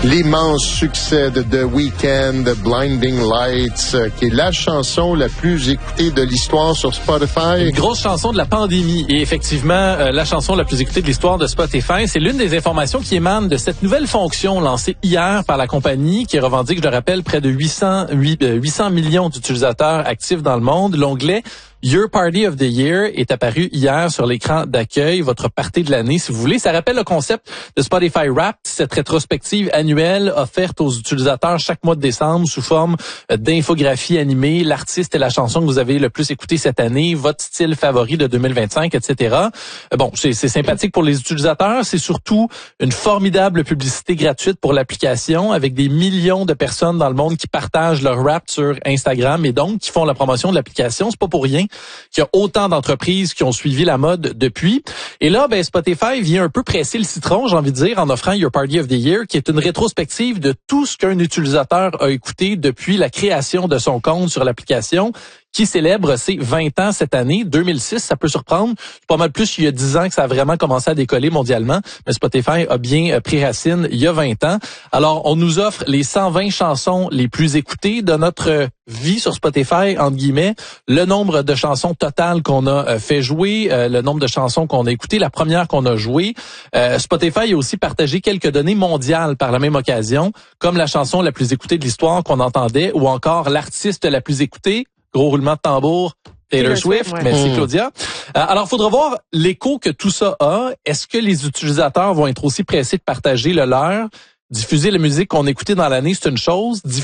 L'immense succès de The Weeknd, Blinding Lights, qui est la chanson la plus écoutée de l'histoire sur Spotify. Une grosse chanson de la pandémie et effectivement la chanson la plus écoutée de l'histoire de Spotify. C'est l'une des informations qui émanent de cette nouvelle fonction lancée hier par la compagnie qui revendique, je le rappelle, près de 800 millions d'utilisateurs actifs dans le monde. L'onglet Your Party of the Year est apparu hier sur l'écran d'accueil, votre party de l'année, si vous voulez. Ça rappelle le concept de Spotify Wrapped, cette rétrospective annuelle offerte aux utilisateurs chaque mois de décembre sous forme d'infographie animée, l'artiste et la chanson que vous avez le plus écouté cette année, votre style favori de 2025, etc. Bon, c'est sympathique pour les utilisateurs. C'est surtout une formidable publicité gratuite pour l'application avec des millions de personnes dans le monde qui partagent leur Wrapped sur Instagram et donc qui font la promotion de l'application. C'est pas pour rien qu'il y a autant d'entreprises qui ont suivi la mode depuis. Et là, Spotify vient un peu presser le citron, j'ai envie de dire, en offrant Your Party of the Year, qui est une rétrospective de tout ce qu'un utilisateur a écouté depuis la création de son compte sur l'application, qui célèbre ses 20 ans cette année, 2006, ça peut surprendre. C'est pas mal plus il y a 10 ans que ça a vraiment commencé à décoller mondialement, mais Spotify a bien pris racine il y a 20 ans. Alors, on nous offre les 120 chansons les plus écoutées de notre vie sur Spotify, entre guillemets, le nombre de chansons totales qu'on a fait jouer, le nombre de chansons qu'on a écoutées, la première qu'on a jouée. Spotify a aussi partagé quelques données mondiales par la même occasion, comme la chanson la plus écoutée de l'histoire qu'on entendait, ou encore l'artiste la plus écoutée. Gros roulement de tambour, Taylor Swift. Ouais. Merci Claudia. Alors, faudra voir l'écho que tout ça a. Est-ce que les utilisateurs vont être aussi pressés de partager le leur? Diffuser la musique qu'on a écoutée dans l'année, c'est une chose.